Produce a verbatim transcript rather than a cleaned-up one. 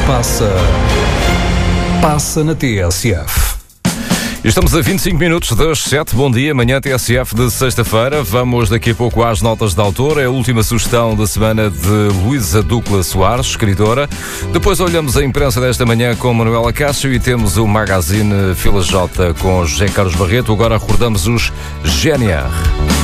passa, passa na T S F. Estamos a vinte e cinco minutos das sete. Bom dia, manhã T S F de sexta-feira. Vamos daqui a pouco às notas da autora. É a última sugestão da semana de Luísa Ducla Soares, escritora. Depois olhamos a imprensa desta manhã com Manuela Cássio e temos o magazine Fila J com José Carlos Barreto. Agora recordamos os G N R.